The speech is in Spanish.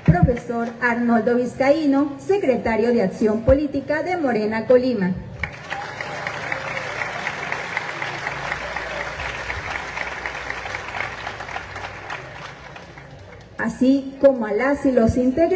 profesor Arnoldo Vizcaíno, secretario de Acción Política de Morena Colima. Así como a las y los integrantes